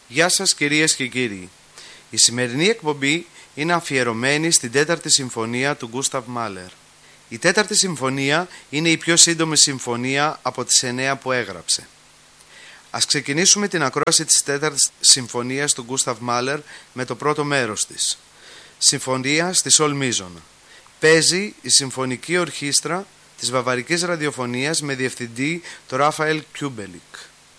Γεια σας κυρίες και κύριοι. Η σημερινή εκπομπή είναι αφιερωμένη στην τέταρτη συμφωνία του Γκούσταβ Μάλερ. Η τέταρτη συμφωνία είναι η πιο σύντομη συμφωνία από τις 9 που έγραψε. Ας ξεκινήσουμε την ακρόαση της τέταρτης συμφωνίας του Γκούσταβ Μάλερ με το πρώτο μέρος της. Συμφωνία στη Σολ Μίζωνα. Παίζει η Συμφωνική Ορχήστρα της Βαβαρικής Ραδιοφωνίας με διευθυντή τον Ράφαελ Κιούμπελικ.